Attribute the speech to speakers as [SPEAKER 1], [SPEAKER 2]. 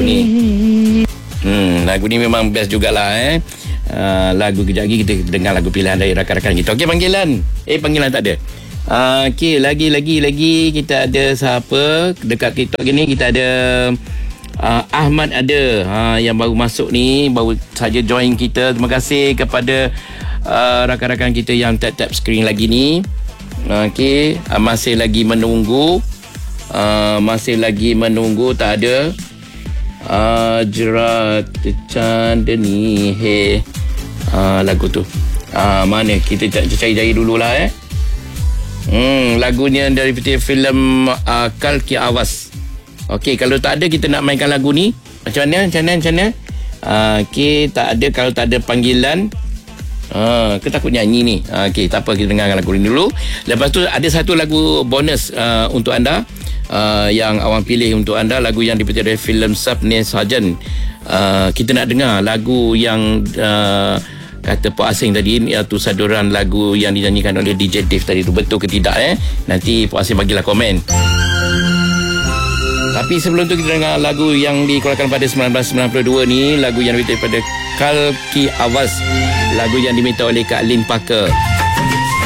[SPEAKER 1] ni. Lagu ni memang best jugalah lagu kejap lagi kita dengar lagu pilihan dari rakan-rakan kita. Okey, panggilan tak ada. Okey, lagi kita ada siapa dekat kita gini. Kita ada Ahmad ada yang baru masuk ni, baru saja join kita. Terima kasih kepada rakan-rakan kita yang tap screen lagi ni. Okey, masih lagi menunggu tak ada Jerat Candani lagu tu mana kita cari dululah lagunya dari filem Kalki Awas. Okey, kalau tak ada kita nak mainkan lagu ni macam mana? Okey, tak ada, kalau tak ada panggilan ketakut nyanyi ni. Okey, tak apa, kita dengarkan lagu ni dulu. Lepas tu ada satu lagu bonus untuk anda yang awang pilih untuk anda, lagu yang dipetik dari filem Sapne Sarjan. Kita nak dengar lagu yang kata Pak Asing tadi, iaitu saduran lagu yang dinyanyikan oleh DJ Dave tadi tu, betul ke tidak nanti Pak Asing bagilah komen. Tapi sebelum tu kita dengar lagu yang dikeluarkan pada 1992 ni, lagu yang dipetik pada Kalki Awas, lagu yang diminta oleh Kak Lynn Parker.